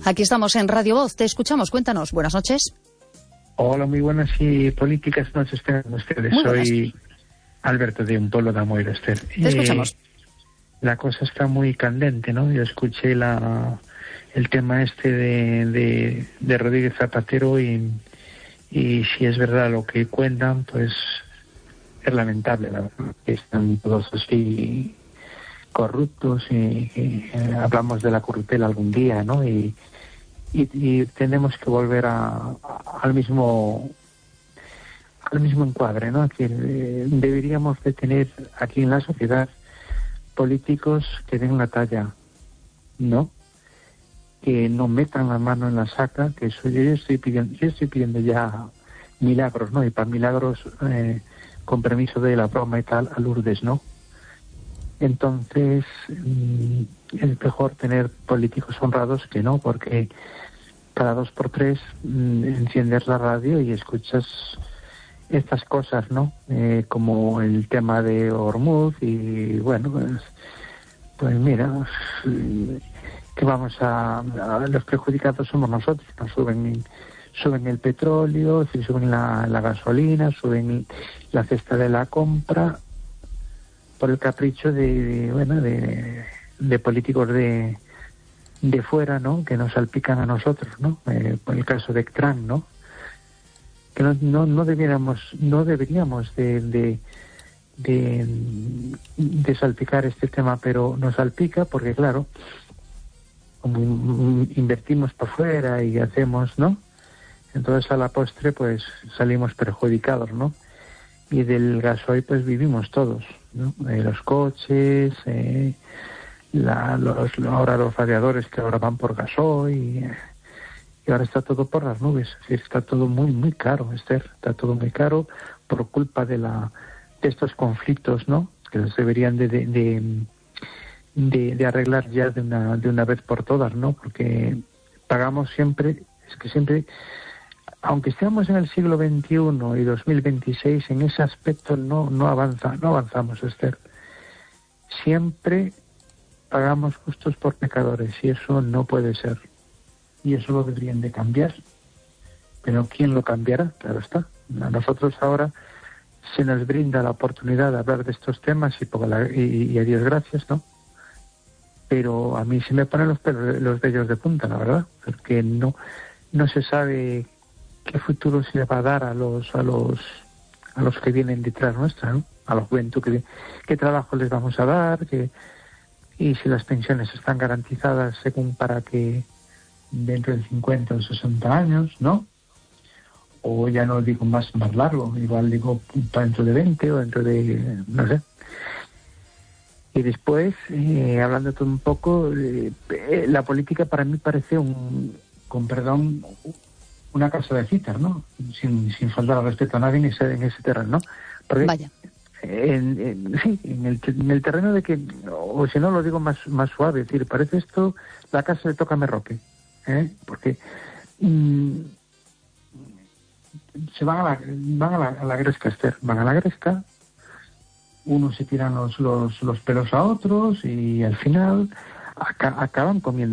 Aquí estamos en Radio Voz, te escuchamos, cuéntanos. Buenas noches. Hola, muy buenas y políticas noches tengan ustedes. Soy Alberto de un pueblo de Amoiro, Esther. Te escuchamos. La cosa está muy candente, ¿no? Yo escuché el tema este de Rodríguez Zapatero y si es verdad lo que cuentan, pues es lamentable, la verdad, que están todos así corruptos y hablamos de la corruptela algún día, ¿no? Y tenemos que volver al mismo encuadre, ¿no? Que deberíamos de tener aquí en la sociedad políticos que den la talla, ¿no? Que no metan la mano en la saca, que eso yo estoy pidiendo ya milagros, ¿no? Y para milagros, con permiso de la broma y tal, a Lourdes, ¿no? Entonces, es mejor tener políticos honrados que no, porque cada 2 por 3 enciendes la radio y escuchas estas cosas, ¿no? Como el tema de Hormuz y bueno, pues mira, que los perjudicados somos nosotros, nos suben el petróleo, suben la gasolina, suben la cesta de la compra por el capricho de políticos de fuera, ¿no? Que nos salpican a nosotros, ¿no? Por el caso de Trump, ¿no? Que no deberíamos de salpicar este tema, pero nos salpica porque, claro, como invertimos por fuera y hacemos, ¿no? Entonces a la postre pues salimos perjudicados, ¿no? Y del gasoil pues vivimos todos, ¿no? Los coches, ahora los radiadores que ahora van por gasoil y ahora está todo por las nubes. Está todo muy muy caro, Esther, está todo muy caro por culpa de estos conflictos, ¿no? Que los deberían de arreglar ya de una vez por todas, ¿no? Porque pagamos siempre, aunque estemos en el siglo XXI y 2026, en ese aspecto no avanzamos, Esther. Siempre pagamos justos por pecadores y eso no puede ser. Y eso lo deberían de cambiar. Pero ¿quién lo cambiará? Claro está. A nosotros ahora se nos brinda la oportunidad de hablar de estos temas y a Dios gracias, ¿no? Pero a mí se me ponen los vellos de punta, la verdad, porque no se sabe qué futuro se le va a dar a los que vienen detrás nuestra, ¿no? A la juventud, qué trabajo les vamos a dar, y si las pensiones están garantizadas según para que dentro de 50 o 60 años, ¿no? O ya no digo más largo, igual digo para dentro de 20 o dentro de, no sé. Y después, hablando todo un poco, la política para mí parece una casa de citas, ¿no? Sin faltar al respeto a nadie en ese terreno, ¿no? Porque, vaya. En el terreno de que, o si no lo digo más suave, es decir, parece esto la casa de Tócame Roque, porque se van a la gresca, Esther, van a la gresca, unos se tiran los pelos a otros y al final acaban comiendo